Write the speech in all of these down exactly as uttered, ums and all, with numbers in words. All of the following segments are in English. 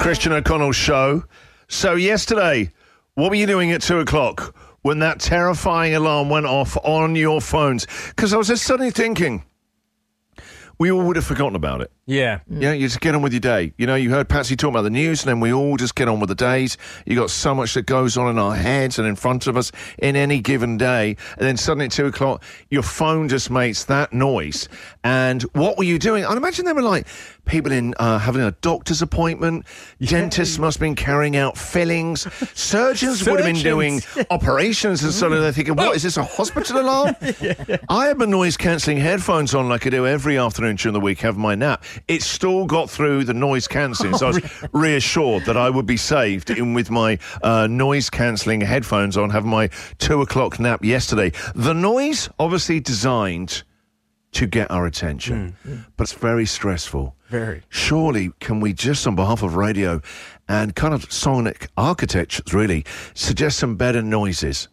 Christian O'Connell Show. So yesterday, what were you doing at two o'clock when that terrifying alarm went off on your phones? Because I was just suddenly thinking, we all would have forgotten about it. Yeah. Yeah, you just get on with your day. You know, you heard Patsy talk about the news, and then we all just get on with the days. You got so much that goes on in our heads and in front of us in any given day. And then suddenly at two o'clock, your phone just makes that noise. And what were you doing? I'd imagine they were like people in uh, having a doctor's appointment. Yeah. Dentists must have been carrying out fillings. Surgeons, Surgeons. would have been doing operations. And suddenly they're thinking, what, is this a hospital alarm? yeah. I had my noise-cancelling headphones on like I do every afternoon during the week, have my nap. It still got through the noise cancelling, so I was reassured that I would be saved in with my uh, noise cancelling headphones on, having my two o'clock nap yesterday. The noise, obviously designed to get our attention, mm. but it's very stressful. Very. Surely, can we just, on behalf of radio and kind of sonic architectures, really, suggest some better noises?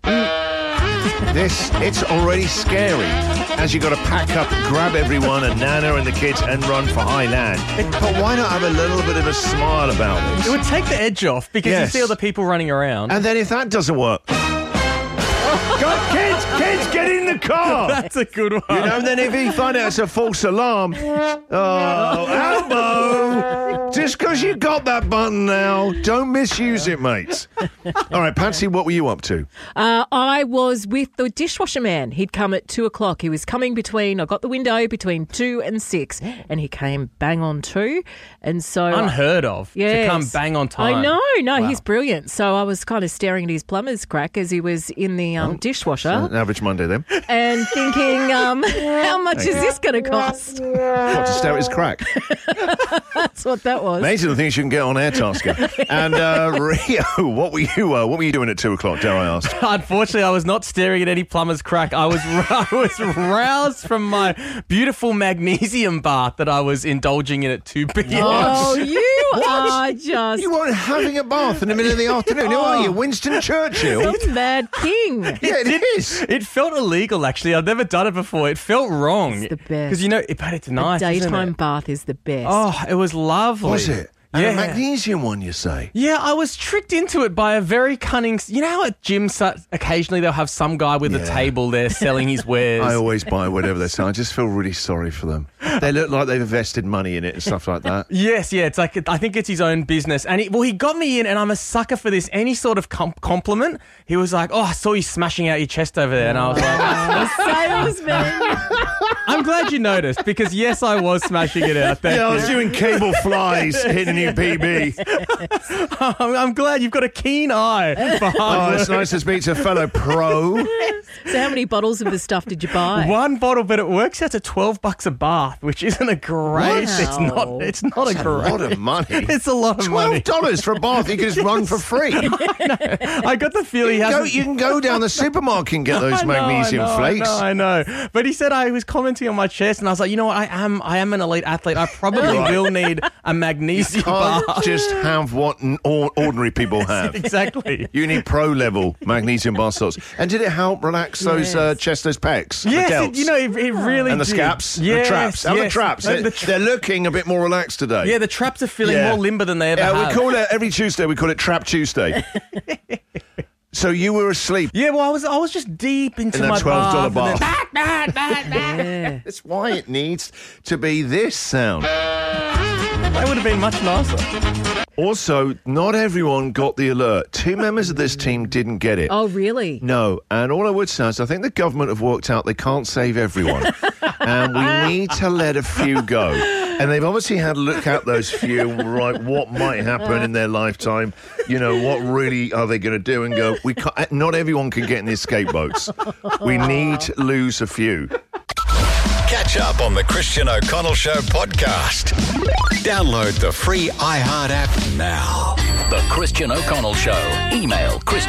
This, it's already scary, as you got to pack up, grab everyone and Nana and the kids and run for high land. But why not have a little bit of a smile about this? It would take the edge off because yes. you see all the people running around. And then if that doesn't work... Go, kids, kids, get in the car. That's a good one. You know, and then if you find out it's a false alarm, oh, Elmo, just because you got that button now, don't misuse it, mates. All right, Patsy, what were you up to? Uh, I was with the dishwasher man. He'd come at two o'clock. He was coming between, I got the window between two and six, and he came bang on two. And so Unheard of. Yes. To come bang on time. I know, no, wow. he's brilliant. So I was kind of staring at his plumber's crack as he was in the um, oh, dishwasher. An average Monday then. And thinking, um, how much is this going to cost? What, to stare at his crack? That's what that was. Amazing the things you can get on Airtasker. And uh, Rio, what were you uh, what were you doing at two o'clock, dare I ask? Unfortunately, I was not staring at any plumber's crack. I was I was roused from my beautiful magnesium bath that I was indulging in at two p.m. Oh, you what? are just... You weren't having a bath in the middle of the afternoon. Who are you, Winston Churchill? Some mad king. Yeah, it, it is. It felt illegal, actually. I've never done it before. It felt wrong. It's the best. Because, you know, it, but it's nice, A daytime isn't it? bath is the best. Oh, it was lovely. Was it? And yeah. a magnesium one, you say? Yeah, I was tricked into it by a very cunning... You know how at gyms, occasionally they'll have some guy with yeah. a table there selling his wares? I always buy whatever they sell. I just feel really sorry for them. They look like they've invested money in it and stuff like that. Yes, yeah, it's like, I think it's his own business. And he, well, he got me in, and I'm a sucker for this. Any sort of com- compliment, he was like, oh, I saw you smashing out your chest over there. And I was like... Salesman. I'm glad you noticed, because yes, I was smashing it out. Thank yeah, you. I was doing cable flies, hitting a new P B. I'm, I'm glad you've got a keen eye for hard Oh, work. it's nice to speak to a fellow pro. So how many bottles of the stuff did you buy? One bottle, but it works out to twelve bucks a bath, which isn't a great. Wow. It's not. It's not That's a great. a lot of money. It's a lot of money. Twelve dollars for a bath you can just run for free. I, I got the feeling You he can, go, hasn't. you can go down the supermarket and get those I know, magnesium I know, flakes. I know, I know. But he said I was commenting on my chest, and I was like, you know what? I am. I am an elite athlete. I probably will need a magnesium Can't bath. just have what n- or- ordinary people have. Exactly. You need pro-level magnesium bath salts. And did it help relax those Yes. uh, chest, those pecs? Yes, the it, you know, it, it really and the did. scaps, Yes, the traps. How are the yes. traps? Uh, They're, the tra- they're looking a bit more relaxed today. Yeah, the traps are feeling Yeah. more limber than they ever Yeah, have. we call it every Tuesday. We call it Trap Tuesday. So you were asleep. Yeah, well, I was I was just deep into In that my twelve dollar bath. bath. and then- Yeah. That's why it needs to be this sound. That would have been much nicer. Also, not everyone got the alert. Two members of this team didn't get it. Oh, really? No, and all I would say is I think the government have worked out they can't save everyone. And we need to let a few go. And they've obviously had a look at those few, right, what might happen in their lifetime, you know, what really are they going to do, and go, we can't, not everyone can get in the escape boats. We need to lose a few. Catch up on the Christian O'Connell Show podcast. Download the free iHeart app now. The Christian O'Connell Show. Email Christian